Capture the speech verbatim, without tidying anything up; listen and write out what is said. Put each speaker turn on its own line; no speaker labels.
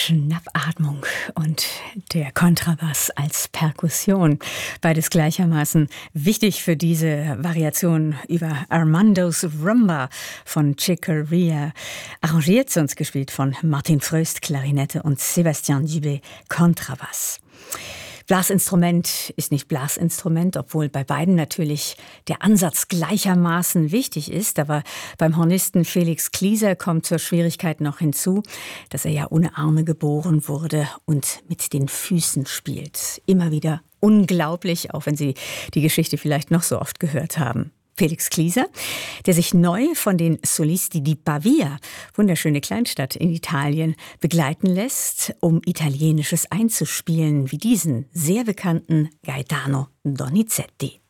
Schnappatmung und der Kontrabass als Perkussion. Beides gleichermaßen wichtig für diese Variation über Armando's Rumba von Chick Corea. Arrangiert und gespielt von Martin Fröst, Klarinette, und Sébastien Dubé, Kontrabass. Blasinstrument ist nicht Blasinstrument, obwohl bei beiden natürlich der Ansatz gleichermaßen wichtig ist. Aber beim Hornisten Felix Klieser kommt zur Schwierigkeit noch hinzu, dass er ja ohne Arme geboren wurde und mit den Füßen spielt. Immer wieder unglaublich, auch wenn Sie die Geschichte vielleicht noch so oft gehört haben. Felix Klieser, der sich neu von den Solisti di Pavia, wunderschöne Kleinstadt in Italien, begleiten lässt, um Italienisches einzuspielen, wie diesen sehr bekannten Gaetano Donizetti.